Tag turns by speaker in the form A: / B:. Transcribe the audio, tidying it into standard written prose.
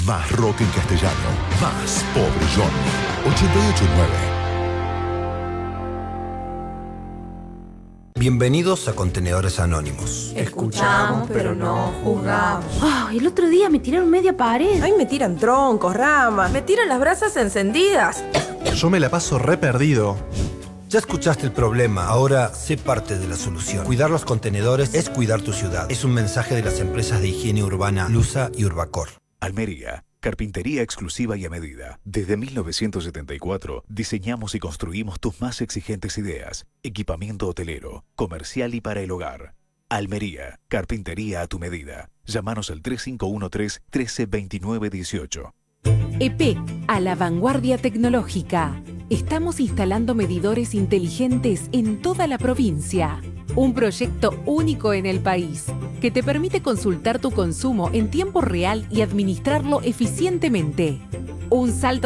A: Más rock en castellano. Más Pobre Johnny. 88.9.
B: Bienvenidos a Contenedores Anónimos.
C: Escuchamos, pero no juzgamos.
D: El otro día me tiraron media pared.
C: Ay, me tiran troncos, ramas, me tiran las brasas encendidas.
E: Yo me la paso re perdido.
B: Ya escuchaste el problema, ahora sé parte de la solución. Cuidar los contenedores es cuidar tu ciudad. Es un mensaje de las empresas de higiene urbana Lusa y Urbacor.
F: Almería, carpintería exclusiva y a medida. Desde 1974 diseñamos y construimos tus más exigentes ideas. Equipamiento hotelero, comercial y para el hogar. Almería, carpintería a tu medida. Llámanos al 3513-132918.
G: EPEC, a la vanguardia tecnológica. Estamos instalando medidores inteligentes en toda la provincia. Un proyecto único en el país que te permite consultar tu consumo en tiempo real y administrarlo eficientemente. Un salto